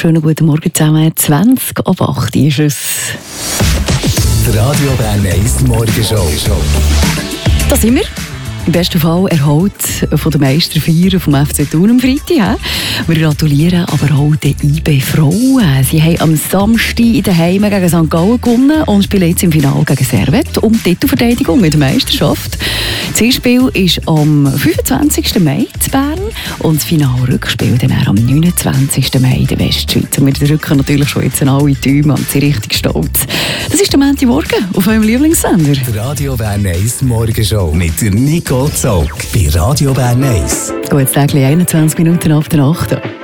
schönen guten Morgen zusammen. 20:08 ist es. Die Radio Bern 1 Morgenshow. Da sind wir. Im besten Fall erholt von den Meisterfeiern vom FC Thun am Freitag. Wir gratulieren aber auch den IB Frauen. Sie haben am Samstag in den Heimen gegen St. Gallen gewonnen und spielen jetzt im Finale gegen Servette um die Titelverteidigung in der Meisterschaft. Das Hinspiel ist am 25. Mai in Bern und das Finalrückspiel dann am 29. Mai in der Westschweiz. Und wir drücken natürlich schon jetzt alle Däume und sind richtig stolz. Das ist der Montagmorgen auf eurem Lieblingssender. Die Radio Bern 1 Morgenshow mit der Nicole Zog bei Radio Bern 1. Gut, 21 Minuten ab der 8.